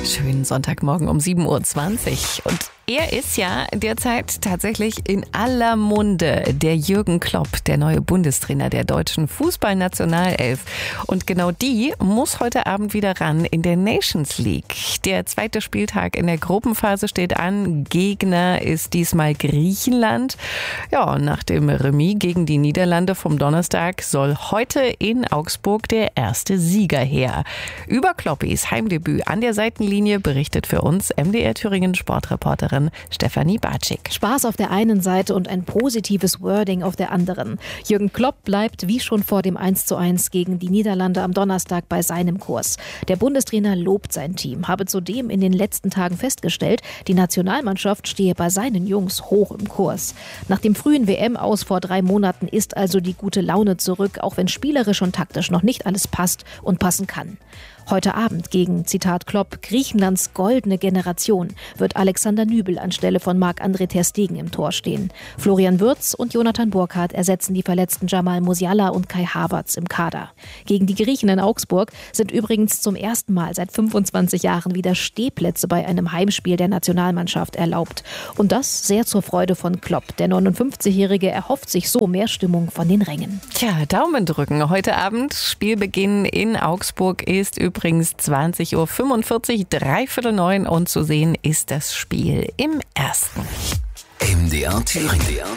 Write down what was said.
Schönen Sonntagmorgen um 7.20 Uhr. Und er ist ja derzeit tatsächlich in aller Munde, der Jürgen Klopp, der neue Bundestrainer der deutschen Fußballnationalelf. Und genau die muss heute Abend wieder ran in der Nations League. Der zweite Spieltag in der Gruppenphase steht an. Gegner ist diesmal Griechenland. Ja, und nach dem Remis gegen die Niederlande vom Donnerstag soll heute in Augsburg der erste Sieger her. Über Kloppis Heimdebüt an der Seitenlinie berichtet für uns MDR Thüringen Sportreporterin Stefanie Bartschik. Spaß auf der einen Seite und ein positives Wording auf der anderen. Jürgen Klopp bleibt wie schon vor dem 1:1 gegen die Niederlande am Donnerstag bei seinem Kurs. Der Bundestrainer lobt sein Team, habe zudem in den letzten Tagen festgestellt, die Nationalmannschaft stehe bei seinen Jungs hoch im Kurs. Nach dem frühen WM-Aus vor 3 Monaten ist also die gute Laune zurück, auch wenn spielerisch und taktisch noch nicht alles passt und passen kann. Heute Abend gegen, Zitat Klopp, Griechenlands goldene Generation wird Alexander Nübel anstelle von Marc-André ter Stegen im Tor stehen. Florian Wirtz und Jonathan Burkardt ersetzen die verletzten Jamal Musiala und Kai Havertz im Kader. Gegen die Griechen in Augsburg sind übrigens zum ersten Mal seit 25 Jahren wieder Stehplätze bei einem Heimspiel der Nationalmannschaft erlaubt. Und das sehr zur Freude von Klopp. Der 59-Jährige erhofft sich so mehr Stimmung von den Rängen. Tja, Daumen drücken. Heute Abend, Spielbeginn in Augsburg ist übrigens 20.45 Uhr, 8:45 und zu sehen ist das Spiel im Ersten. MDR Thüringen.